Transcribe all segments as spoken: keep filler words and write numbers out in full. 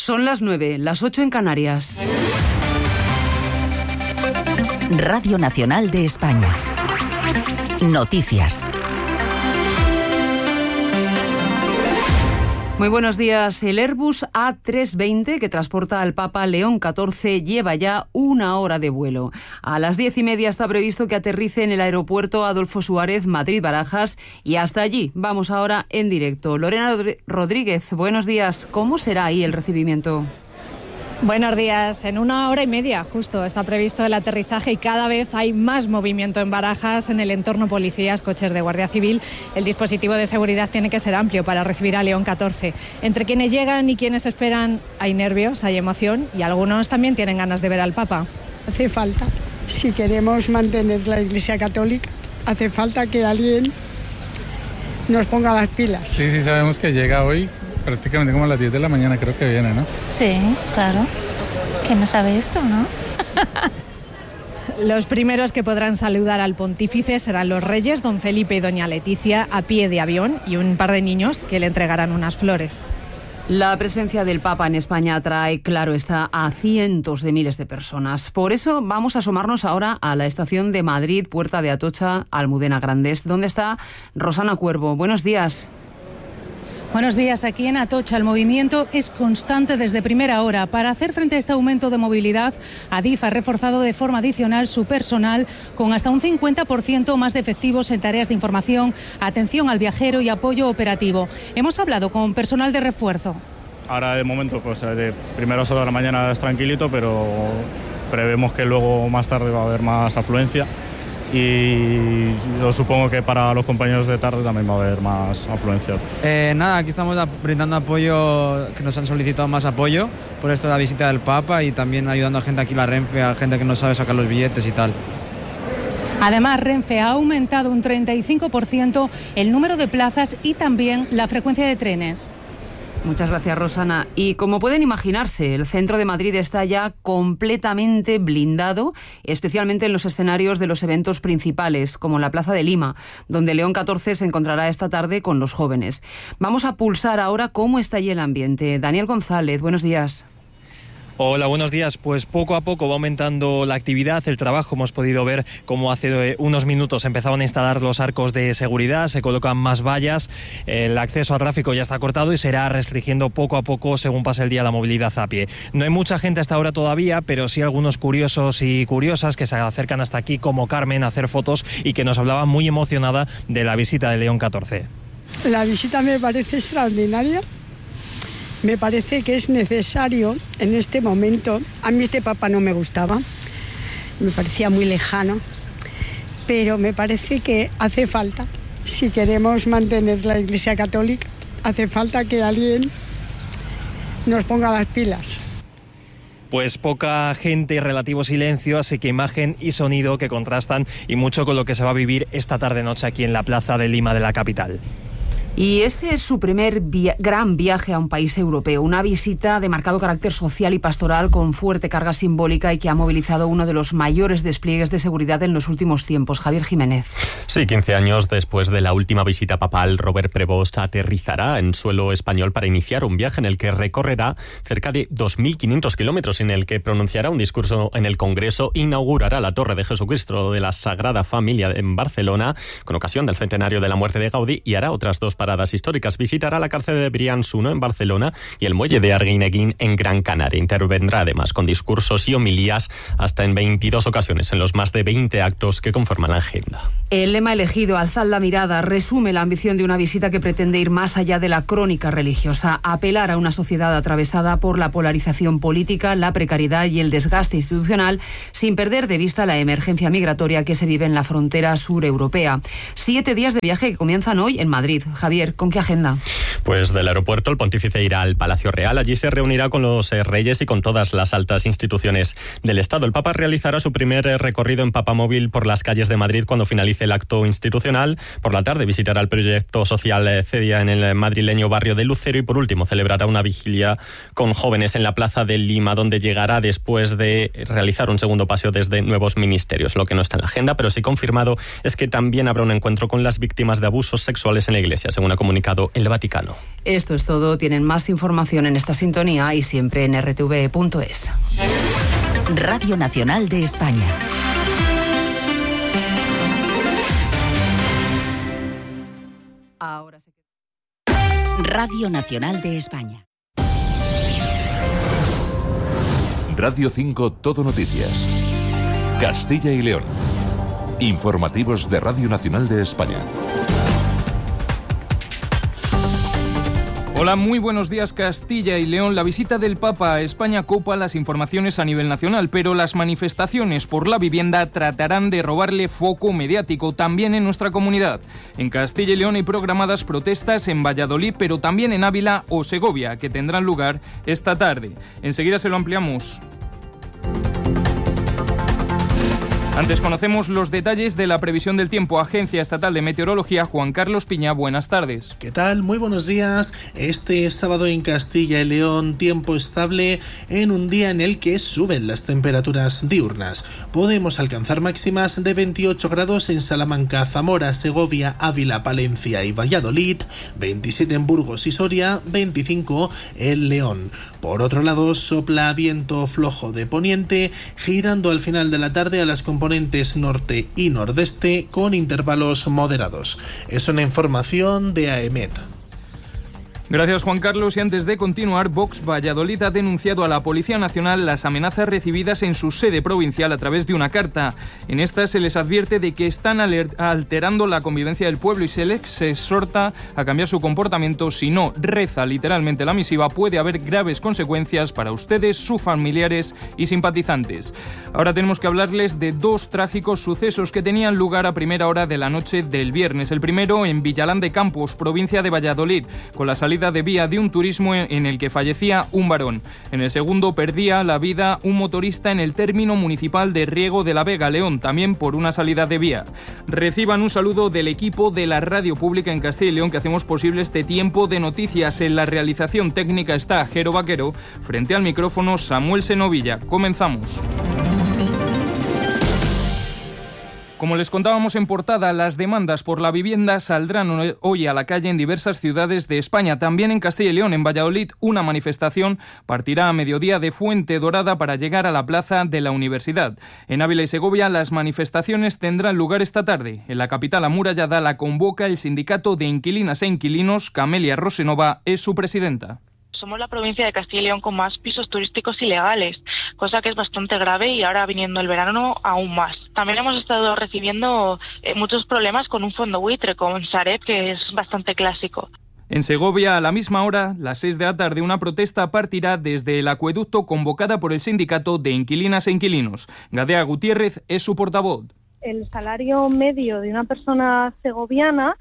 Son las nueve, las ocho en Canarias. Radio Nacional de España. Noticias. Muy buenos días. El Airbus A trescientos veinte, que transporta al Papa León catorce, lleva ya una hora de vuelo. A las diez y media está previsto que aterrice en el aeropuerto Adolfo Suárez, Madrid-Barajas, y hasta allí vamos ahora en directo. Lorena Rodríguez, buenos días. ¿Cómo será ahí el recibimiento? Buenos días. En una hora y media justo está previsto el aterrizaje y cada vez hay más movimiento en Barajas, en el entorno policías, coches de Guardia Civil. El dispositivo de seguridad tiene que ser amplio para recibir a León catorce. Entre quienes llegan y quienes esperan hay nervios, hay emoción y algunos también tienen ganas de ver al Papa. Hace falta, si queremos mantener la Iglesia Católica, hace falta que alguien nos ponga las pilas. Sí, sí, sabemos que llega hoy. Prácticamente como a las diez de la mañana creo que viene, ¿no? Sí, claro. ¿Quién no sabe esto, no? Los primeros que podrán saludar al pontífice serán los reyes, don Felipe y doña Leticia, a pie de avión, y un par de niños que le entregarán unas flores. La presencia del Papa en España atrae, claro está, a cientos de miles de personas. Por eso vamos a asomarnos ahora a la estación de Madrid, Puerta de Atocha, Almudena Grandes, donde está Rosana Cuervo. Buenos días. Buenos días. Aquí en Atocha el movimiento es constante desde primera hora. Para hacer frente a este aumento de movilidad, Adif ha reforzado de forma adicional su personal con hasta un cincuenta por ciento más de efectivos en tareas de información, atención al viajero y apoyo operativo. Hemos hablado con personal de refuerzo. Ahora de momento, pues de primeras horas de la mañana es tranquilito, pero prevemos que luego más tarde va a haber más afluencia. Y yo supongo que para los compañeros de tarde también va a haber más afluencia. Eh, nada, aquí estamos brindando apoyo, que nos han solicitado más apoyo por esto de la visita del Papa y también ayudando a gente aquí en la Renfe, a gente que no sabe sacar los billetes y tal. Además, Renfe ha aumentado un treinta y cinco por ciento el número de plazas y también la frecuencia de trenes. Muchas gracias, Rosana. Y como pueden imaginarse, el centro de Madrid está ya completamente blindado, especialmente en los escenarios de los eventos principales, como la Plaza de Lima, donde León catorce se encontrará esta tarde con los jóvenes. Vamos a pulsar ahora cómo está allí el ambiente. Daniel González, buenos días. Hola, buenos días. Pues poco a poco va aumentando la actividad, el trabajo. Hemos podido ver cómo hace unos minutos empezaban a instalar los arcos de seguridad, se colocan más vallas, el acceso al tráfico ya está cortado y se irá restringiendo poco a poco según pase el día la movilidad a pie. No hay mucha gente hasta ahora todavía, pero sí algunos curiosos y curiosas que se acercan hasta aquí, como Carmen, a hacer fotos y que nos hablaba muy emocionada de la visita de León catorce. La visita me parece extraordinaria. Me parece que es necesario en este momento. A mí este Papa no me gustaba, me parecía muy lejano, pero me parece que hace falta, si queremos mantener la Iglesia Católica, hace falta que alguien nos ponga las pilas. Pues poca gente y relativo silencio, así que imagen y sonido que contrastan y mucho con lo que se va a vivir esta tarde-noche aquí en la Plaza de Lima de la capital. Y este es su primer via- gran viaje a un país europeo, una visita de marcado carácter social y pastoral con fuerte carga simbólica y que ha movilizado uno de los mayores despliegues de seguridad en los últimos tiempos. Javier Jiménez. Sí, quince años después de la última visita papal, Robert Prevost aterrizará en suelo español para iniciar un viaje en el que recorrerá cerca de dos mil quinientos kilómetros, en el que pronunciará un discurso en el Congreso, inaugurará la Torre de Jesucristo de la Sagrada Familia en Barcelona con ocasión del centenario de la muerte de Gaudí y hará otras dos paradas históricas. Visitará la cárcel de Brians-uno en Barcelona y el muelle de Arguineguín en Gran Canaria. Intervendrá además con discursos y homilías hasta en veintidós ocasiones en los más de veinte actos que conforman la agenda. El lema elegido, Alzad la mirada, resume la ambición de una visita que pretende ir más allá de la crónica religiosa, apelar a una sociedad atravesada por la polarización política, la precariedad y el desgaste institucional, sin perder de vista la emergencia migratoria que se vive en la frontera sureuropea. Siete días de viaje que comienzan hoy en Madrid. Javier, ¿con qué agenda? Pues del aeropuerto el pontífice irá al Palacio Real. Allí se reunirá con los eh, reyes y con todas las altas instituciones del Estado. El Papa realizará su primer eh, recorrido en papamóvil por las calles de Madrid cuando finalice el acto institucional. Por la tarde visitará el proyecto social eh, CEDIA en el madrileño barrio de Lucero y por último celebrará una vigilia con jóvenes en la Plaza de Lima, donde llegará después de realizar un segundo paseo desde nuevos ministerios. Lo que no está en la agenda, pero sí confirmado, es que también habrá un encuentro con las víctimas de abusos sexuales en la Iglesia. según ha comunicado el Vaticano. Esto es todo. Tienen más información en esta sintonía y siempre en r t v punto es. Radio Nacional de España. Ahora sí. Radio Nacional de España. Radio cinco Todo Noticias. Castilla y León. Informativos de Radio Nacional de España. Hola, muy buenos días Castilla y León. La visita del Papa a España copa las informaciones a nivel nacional, pero las manifestaciones por la vivienda tratarán de robarle foco mediático también en nuestra comunidad. En Castilla y León hay programadas protestas en Valladolid, pero también en Ávila o Segovia, que tendrán lugar esta tarde. Enseguida se lo ampliamos. Antes conocemos los detalles de la previsión del tiempo. Agencia Estatal de Meteorología, Juan Carlos Piña, buenas tardes. ¿Qué tal? Muy buenos días. Este sábado en Castilla y León, tiempo estable en un día en el que suben las temperaturas diurnas. Podemos alcanzar máximas de veintiocho grados en Salamanca, Zamora, Segovia, Ávila, Palencia y Valladolid, veintisiete en Burgos y Soria, veinticinco en León. Por otro lado, sopla viento flojo de poniente, girando al final de la tarde a las componentes norte y nordeste con intervalos moderados. Es una información de A E M E T. Gracias, Juan Carlos. Y antes de continuar, Vox Valladolid ha denunciado a la Policía Nacional las amenazas recibidas en su sede provincial a través de una carta. En esta se les advierte de que están alterando la convivencia del pueblo y se les exhorta a cambiar su comportamiento. Si no, reza literalmente la misiva, puede haber graves consecuencias para ustedes, sus familiares y simpatizantes. Ahora tenemos que hablarles de dos trágicos sucesos que tenían lugar a primera hora de la noche del viernes. El primero en Villalán de Campos, provincia de Valladolid, con la salida de vía de un turismo en el que fallecía un varón. En el segundo perdía la vida un motorista en el término municipal de Riego de la Vega, León, también por una salida de vía. Reciban un saludo del equipo de la Radio Pública en Castilla y León que hacemos posible este tiempo de noticias. En la realización técnica está Jero Vaquero, frente al micrófono Samuel Senovilla. Comenzamos. Como les contábamos en portada, las demandas por la vivienda saldrán hoy a la calle en diversas ciudades de España. También en Castilla y León, en Valladolid, una manifestación partirá a mediodía de Fuente Dorada para llegar a la plaza de la Universidad. En Ávila y Segovia, las manifestaciones tendrán lugar esta tarde. En la capital amurallada la convoca el Sindicato de Inquilinas e Inquilinos. Camelia Rosenova es su presidenta. Somos la provincia de Castilla y León con más pisos turísticos ilegales, cosa que es bastante grave y ahora viniendo el verano aún más. También hemos estado recibiendo eh, muchos problemas con un fondo buitre, con Sareb, que es bastante clásico. En Segovia, a la misma hora, las seis de la tarde, una protesta partirá desde el acueducto convocada por el Sindicato de Inquilinas e Inquilinos. Gadea Gutiérrez es su portavoz. El salario medio de una persona segoviana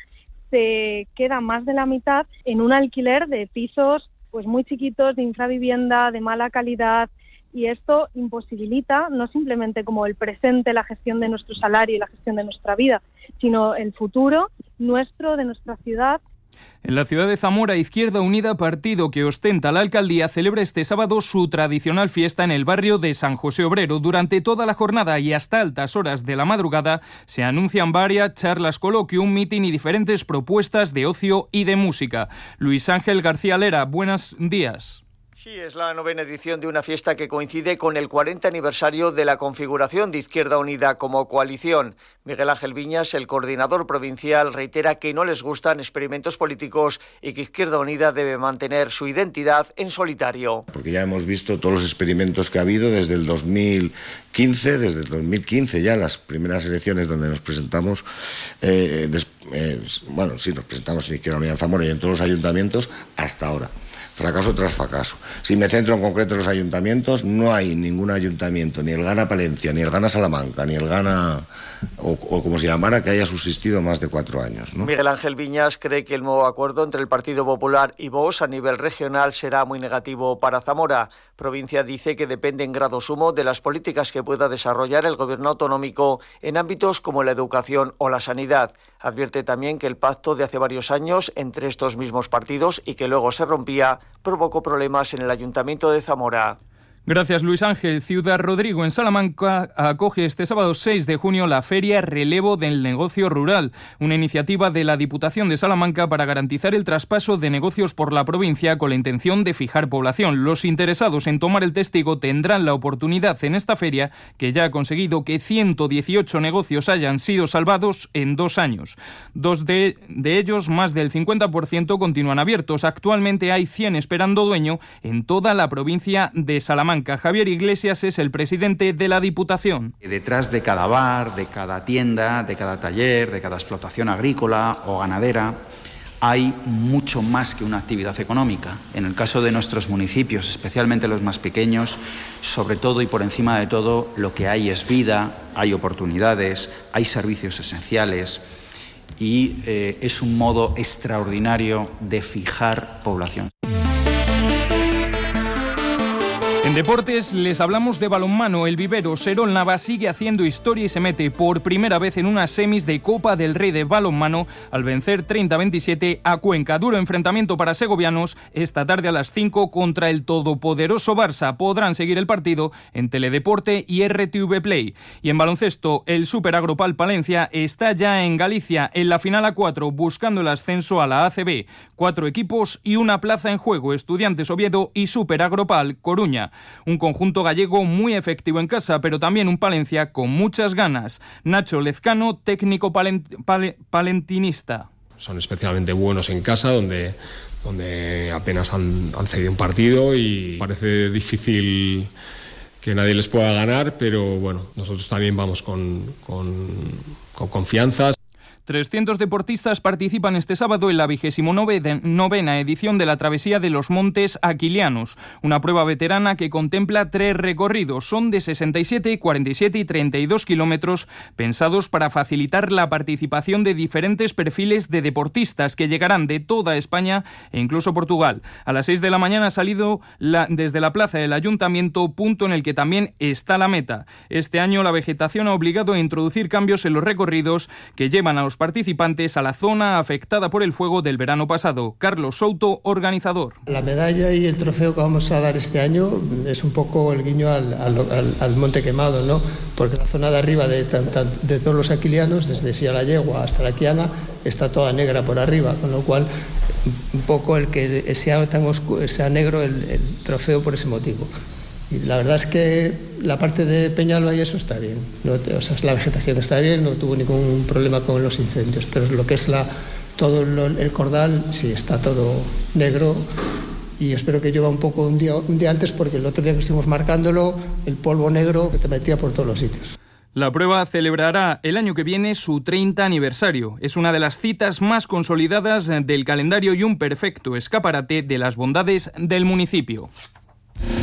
se queda más de la mitad en un alquiler de pisos pues muy chiquitos, de infravivienda, de mala calidad, y esto imposibilita no simplemente como el presente, la gestión de nuestro salario y la gestión de nuestra vida, sino el futuro nuestro, de nuestra ciudad. En la ciudad de Zamora, Izquierda Unida, partido que ostenta la alcaldía, celebra este sábado su tradicional fiesta en el barrio de San José Obrero. Durante toda la jornada y hasta altas horas de la madrugada se anuncian varias charlas, coloquium, mitin y diferentes propuestas de ocio y de música. Luis Ángel García Lera, buenos días. Sí, es la novena edición de una fiesta que coincide con el cuarenta aniversario de la configuración de Izquierda Unida como coalición. Miguel Ángel Viñas, el coordinador provincial, reitera que no les gustan experimentos políticos y que Izquierda Unida debe mantener su identidad en solitario. Porque ya hemos visto todos los experimentos que ha habido desde el dos mil quince, desde el dos mil quince ya las primeras elecciones donde nos presentamos, eh, des, eh, bueno, sí, nos presentamos en Izquierda Unida en Zamora y en todos los ayuntamientos hasta ahora. Fracaso tras fracaso. Si me centro en concreto en los ayuntamientos, no hay ningún ayuntamiento, ni el Gana Palencia, ni el Gana Salamanca, ni el Gana, o, o como se llamara, que haya subsistido más de cuatro años, ¿no? Miguel Ángel Viñas cree que el nuevo acuerdo entre el Partido Popular y Vox a nivel regional será muy negativo para Zamora. Provincia dice que depende en grado sumo de las políticas que pueda desarrollar el gobierno autonómico en ámbitos como la educación o la sanidad. Advierte también que el pacto de hace varios años entre estos mismos partidos y que luego se rompía provocó problemas en el Ayuntamiento de Zamora. Gracias, Luis Ángel. Ciudad Rodrigo, en Salamanca, acoge este sábado seis de junio la Feria Relevo del Negocio Rural, una iniciativa de la Diputación de Salamanca para garantizar el traspaso de negocios por la provincia con la intención de fijar población. Los interesados en tomar el testigo tendrán la oportunidad en esta feria, que ya ha conseguido que ciento dieciocho negocios hayan sido salvados en dos años. Dos de, de ellos, más del cincuenta por ciento, continúan abiertos. Actualmente hay cien esperando dueño en toda la provincia de Salamanca. Javier Iglesias es el presidente de la Diputación. Detrás de cada bar, de cada tienda, de cada taller, de cada explotación agrícola o ganadera, hay mucho más que una actividad económica. En el caso de nuestros municipios, especialmente los más pequeños, sobre todo y por encima de todo, lo que hay es vida, hay oportunidades, hay servicios esenciales y eh, es un modo extraordinario de fijar población. En deportes les hablamos de balonmano. El vivero Serol Nava sigue haciendo historia y se mete por primera vez en unas semis de Copa del Rey de balonmano al vencer treinta a veintisiete a Cuenca. Duro enfrentamiento para segovianos esta tarde a las cinco contra el todopoderoso Barça. Podrán seguir el partido en Teledeporte y R T V Play. Y en baloncesto, el Super Agropal Palencia está ya en Galicia en la final a cuatro buscando el ascenso a la A C B. Cuatro equipos y una plaza en juego: Estudiantes Oviedo y Super Agropal Coruña. Un conjunto gallego muy efectivo en casa, pero también un Palencia con muchas ganas. Nacho Lezcano, técnico palent, pale, palentinista. Son especialmente buenos en casa, donde, donde apenas han, han cedido un partido y parece difícil que nadie les pueda ganar, pero bueno, nosotros también vamos con, con, con confianza. trescientos deportistas participan este sábado en la vigésimo novena edición de la Travesía de los Montes Aquilianos, una prueba veterana que contempla tres recorridos. Son de sesenta y siete, cuarenta y siete y treinta y dos kilómetros, pensados para facilitar la participación de diferentes perfiles de deportistas que llegarán de toda España e incluso Portugal. A las seis de la mañana ha salido la, desde la plaza del Ayuntamiento, punto en el que también está la meta. Este año la vegetación ha obligado a introducir cambios en los recorridos que llevan a los participantes a la zona afectada por el fuego del verano pasado. Carlos Souto, organizador. La medalla y el trofeo que vamos a dar este año es un poco el guiño al, al, al, al Monte Quemado, ¿no? Porque la zona de arriba de, de todos los aquilianos, desde Silla la Yegua hasta la Quiana, está toda negra por arriba, con lo cual un poco el que sea, tan oscuro, sea negro el, el trofeo por ese motivo. Y la verdad es que la parte de Peñalba y eso está bien, no, o sea, la vegetación está bien, no tuvo ningún problema con los incendios, pero lo que es la, todo lo, el cordal, sí, está todo negro y espero que llueva un poco un día, un día antes, porque el otro día que estuvimos marcándolo, el polvo negro que te metía por todos los sitios. La prueba celebrará el año que viene su treinta aniversario. Es una de las citas más consolidadas del calendario y un perfecto escaparate de las bondades del municipio.